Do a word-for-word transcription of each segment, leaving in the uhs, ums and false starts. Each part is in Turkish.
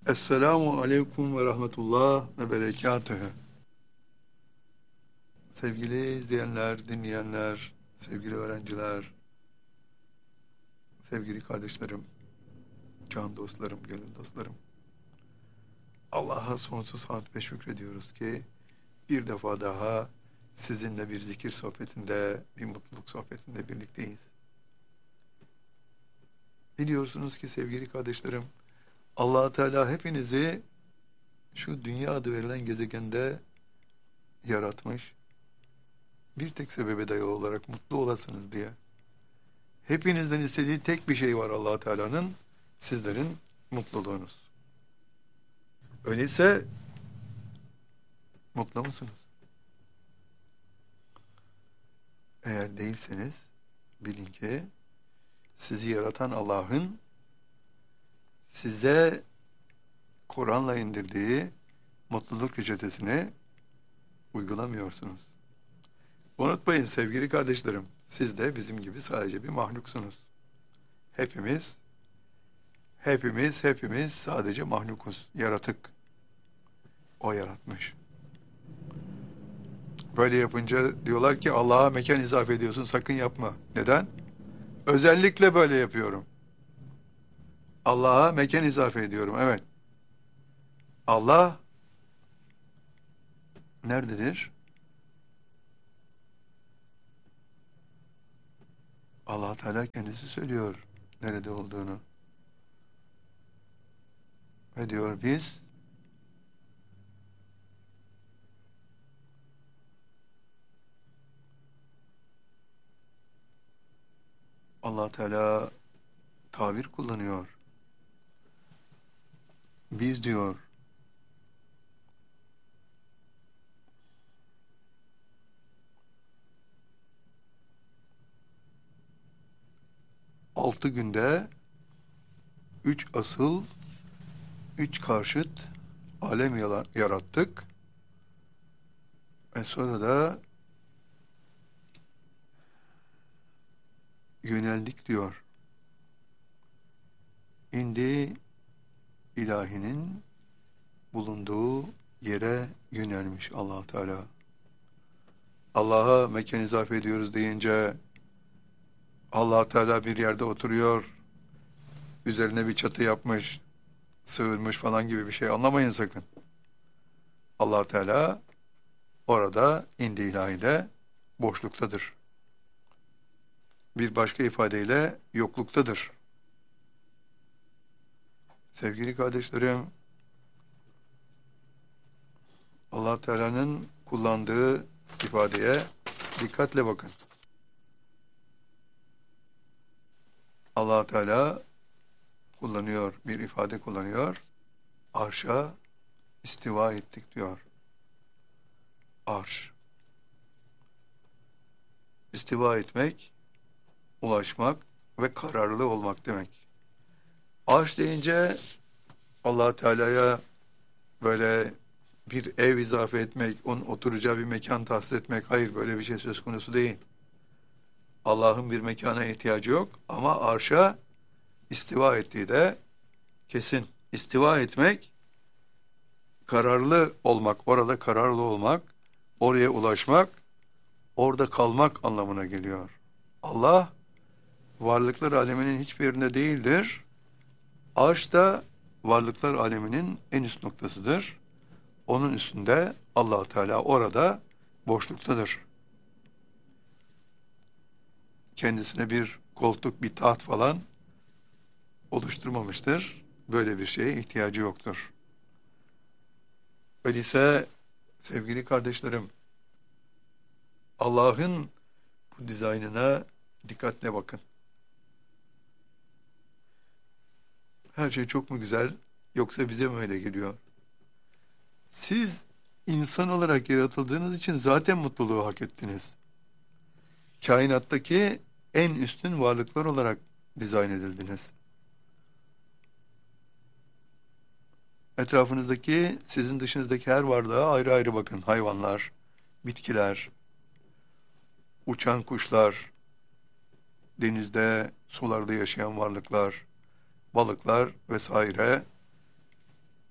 Esselamu aleyküm ve rahmetullah ve berekatühü. Sevgili izleyenler, dinleyenler, sevgili öğrenciler, sevgili kardeşlerim, can dostlarım, gönül dostlarım. Allah'a sonsuz hamd ve şükrediyoruz ki bir defa daha sizinle bir zikir sohbetinde, bir mutluluk sohbetinde birlikteyiz. Biliyorsunuz ki sevgili kardeşlerim, Allah Teala hepinizi şu dünya adı verilen gezegende yaratmış. Bir tek sebebe dayalı olarak mutlu olasınız diye. Hepinizden istediği tek bir şey var Allah Teala'nın, sizlerin mutluluğunuz. Öyleyse mutlu musunuz? Eğer değilseniz bilin ki sizi yaratan Allah'ın size Kur'an'la indirdiği mutluluk reçetesini uygulamıyorsunuz. Unutmayın sevgili kardeşlerim, siz de bizim gibi sadece bir mahluksunuz. Hepimiz, hepimiz, hepimiz sadece mahlukuz, yaratık. O yaratmış. Böyle yapınca diyorlar ki Allah'a mekan izafe ediyorsun, sakın yapma. Neden? Özellikle böyle yapıyorum. Allah'a mekan izafe ediyorum, evet. Allah nerededir? Allah Teala kendisi söylüyor nerede olduğunu. Ve diyor biz Allah Teala tabir kullanıyor. Biz diyor altı günde üç asıl, üç karşıt alem yarattık. Ve sonra da yöneldik diyor. İndi ilahinin bulunduğu yere yönelmiş Allah Teala. Allah'a mekan izafe ediyoruz deyince Allah Teala bir yerde oturuyor, üzerine bir çatı yapmış, sığınmış falan gibi bir şey anlamayın sakın. Allah Teala orada indi ilahide boşluktadır. Bir başka ifadeyle yokluktadır. Sevgili kardeşlerim, Allah Teala'nın kullandığı ifadeye dikkatle bakın. Allah Teala kullanıyor, bir ifade kullanıyor. Arşa istiva ettik diyor. Arş. İstiva etmek, ulaşmak ve kararlı olmak demek. Arş deyince Allah Teala'ya böyle bir ev izafe etmek, onun oturacağı bir mekan tahsis etmek, hayır böyle bir şey söz konusu değil. Allah'ın bir mekana ihtiyacı yok ama arşa istiva ettiği de kesin. İstiva etmek, kararlı olmak, orada kararlı olmak, oraya ulaşmak, orada kalmak anlamına geliyor. Allah varlıklar aleminin hiçbir yerinde değildir. Arş da varlıklar aleminin en üst noktasıdır. Onun üstünde Allah Teala orada boşluktadır. Kendisine bir koltuk, bir taht falan oluşturmamıştır. Böyle bir şeye ihtiyacı yoktur. Öyleyse sevgili kardeşlerim, Allah'ın bu dizaynına dikkatle bakın. Her şey çok mu güzel, yoksa bize mi öyle geliyor? Siz insan olarak yaratıldığınız için zaten mutluluğu hak ettiniz. Kainattaki en üstün varlıklar olarak dizayn edildiniz. Etrafınızdaki, sizin dışınızdaki her varlığa ayrı ayrı bakın. Hayvanlar, bitkiler, uçan kuşlar, denizde, sularda yaşayan varlıklar, balıklar vesaire.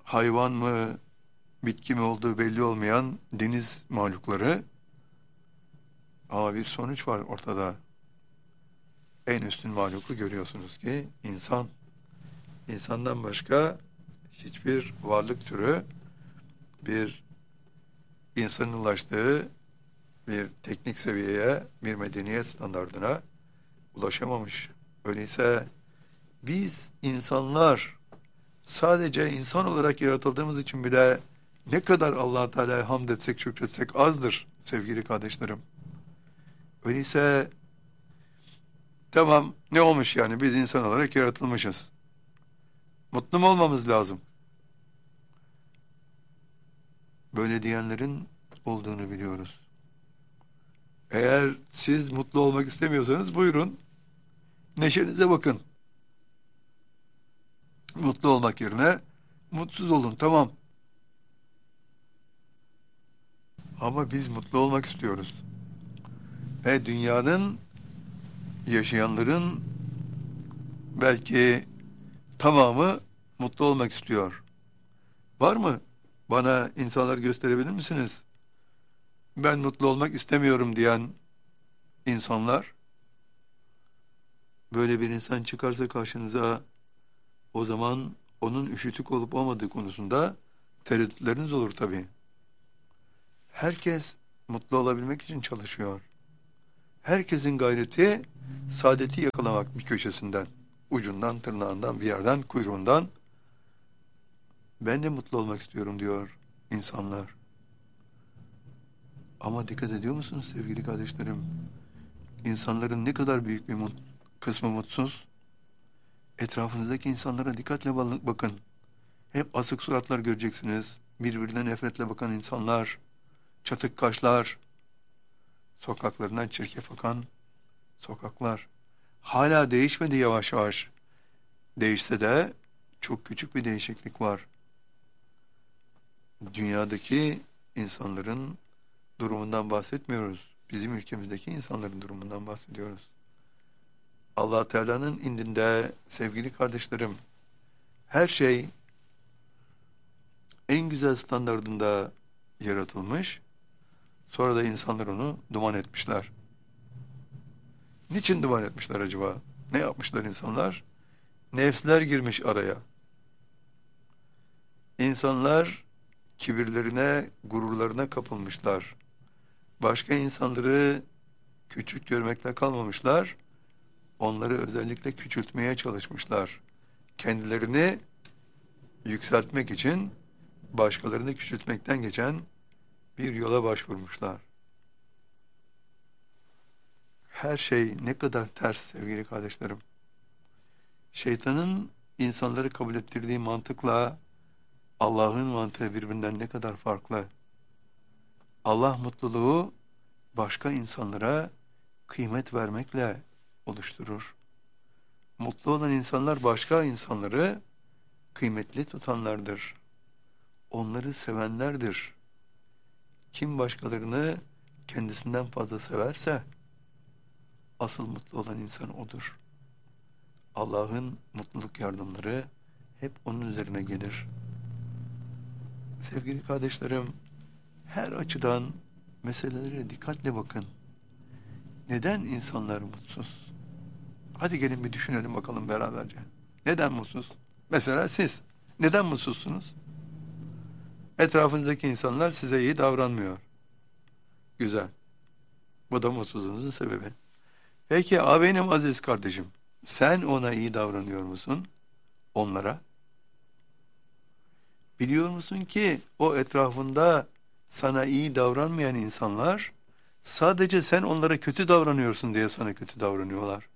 hayvan mı, bitki mi olduğu belli olmayan deniz mahlukları, ama bir sonuç var ortada. En üstün mahluku görüyorsunuz ki insan. İnsandan başka hiçbir varlık türü bir insanın ulaştığı bir teknik seviyeye, bir medeniyet standardına ulaşamamış. Öyleyse biz insanlar sadece insan olarak yaratıldığımız için bile ne kadar Allah-u Teala'ya hamd etsek, şükretsek azdır sevgili kardeşlerim. Öyleyse tamam, ne olmuş yani, biz insan olarak yaratılmışız. Mutlu mu olmamız lazım? Böyle diyenlerin olduğunu biliyoruz. Eğer siz mutlu olmak istemiyorsanız buyurun, neşenize bakın. Mutlu olmak yerine mutsuz olun, tamam. Ama biz mutlu olmak istiyoruz. Ve dünyanın, yaşayanların belki tamamı mutlu olmak istiyor. Var mı? Bana insanlar gösterebilir misiniz? Ben mutlu olmak istemiyorum diyen insanlar. Böyle bir insan çıkarsa karşınıza, o zaman onun üşütük olup olmadığı konusunda tereddütleriniz olur tabii. Herkes mutlu olabilmek için çalışıyor. Herkesin gayreti saadeti yakalamak bir köşesinden, ucundan, tırnağından, bir yerden, kuyruğundan. Ben de mutlu olmak istiyorum diyor insanlar. Ama dikkat ediyor musunuz sevgili kardeşlerim? İnsanların ne kadar büyük bir mut kısmı mutsuz. Etrafınızdaki insanlara dikkatle bakın. Hep asık suratlar göreceksiniz. Birbirine nefretle bakan insanlar, çatık kaşlar, sokaklarından çirkef akan sokaklar. Hala değişmedi yavaş yavaş. Değişse de çok küçük bir değişiklik var. Dünyadaki insanların durumundan bahsetmiyoruz. Bizim ülkemizdeki insanların durumundan bahsediyoruz. Allah Teala'nın indinde sevgili kardeşlerim, her şey en güzel standardında yaratılmış. Sonra da insanlar onu duman etmişler. Niçin duman etmişler acaba? Ne yapmışlar insanlar? Nefsler girmiş araya. İnsanlar kibirlerine, gururlarına kapılmışlar. Başka insanları küçük görmekle kalmamışlar. Onları özellikle küçültmeye çalışmışlar. Kendilerini yükseltmek için başkalarını küçültmekten geçen bir yola başvurmuşlar. Her şey ne kadar ters sevgili kardeşlerim. Şeytanın insanları kabul ettirdiği mantıkla Allah'ın mantığı birbirinden ne kadar farklı. Allah mutluluğu başka insanlara kıymet vermekle oluşturur. Mutlu olan insanlar başka insanları kıymetli tutanlardır. Onları sevenlerdir. Kim başkalarını kendisinden fazla severse asıl mutlu olan insan odur. Allah'ın mutluluk yardımları hep onun üzerine gelir. Sevgili kardeşlerim, her açıdan meselelere dikkatle bakın. Neden insanlar mutsuz? Hadi gelin bir düşünelim bakalım beraberce. Neden mutsuz? Mesela siz neden mutsuzsunuz? Etrafınızdaki insanlar size iyi davranmıyor. Güzel. Bu da mutsuzluğunuzun sebebi. Peki a benim aziz kardeşim, sen ona iyi davranıyor musun? Onlara? Biliyor musun ki o etrafında sana iyi davranmayan insanlar sadece sen onlara kötü davranıyorsun diye sana kötü davranıyorlar.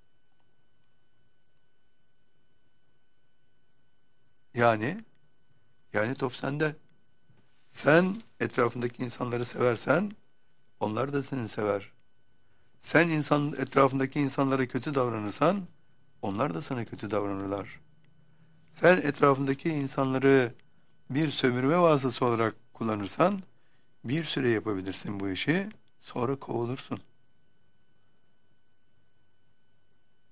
Yani yani top sende. Sen etrafındaki insanları seversen onlar da seni sever. Sen insan etrafındaki insanlara kötü davranırsan onlar da sana kötü davranırlar. Sen etrafındaki insanları bir sömürme vasıtası olarak kullanırsan bir süre yapabilirsin bu işi, sonra kovulursun.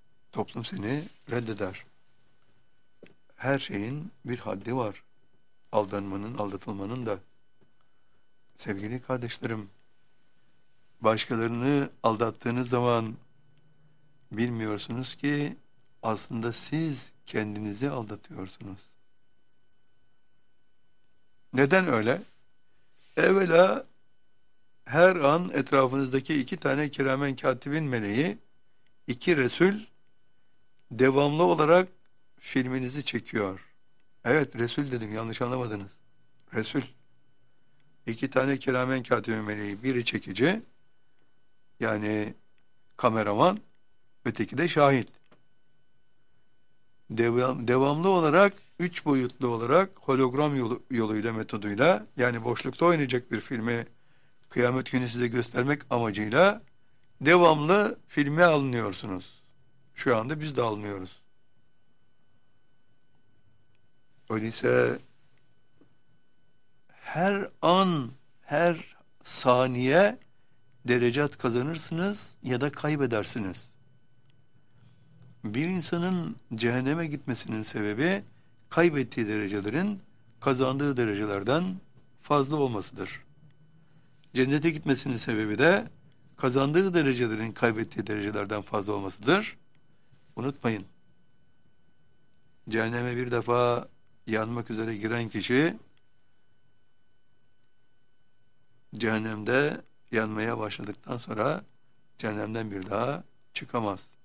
Toplum seni reddeder. Her şeyin bir haddi var. aldanmanın, aldatılmanın da. Sevgili kardeşlerim, başkalarını aldattığınız zaman bilmiyorsunuz ki aslında siz kendinizi aldatıyorsunuz. Neden öyle? Evvela her an etrafınızdaki iki tane kiramen katibin meleği, iki Resul devamlı olarak filminizi çekiyor. Evet, Resul dedim, yanlış anlamadınız. Resul. İki tane kiramen katibin meleği, biri çekici, yani kameraman, öteki de şahit. Devam, devamlı olarak, üç boyutlu olarak, hologram yolu, yoluyla, metoduyla, yani boşlukta oynayacak bir filmi kıyamet günü size göstermek amacıyla devamlı filme alınıyorsunuz. Şu anda biz de alınıyoruz. Öyleyse her an, her saniye derecat kazanırsınız ya da kaybedersiniz. Bir insanın cehenneme gitmesinin sebebi kaybettiği derecelerin kazandığı derecelerden fazla olmasıdır. Cennete gitmesinin sebebi de kazandığı derecelerin kaybettiği derecelerden fazla olmasıdır. Unutmayın. Cehenneme bir defa yanmak üzere giren kişi cehennemde yanmaya başladıktan sonra cehennemden bir daha çıkamaz.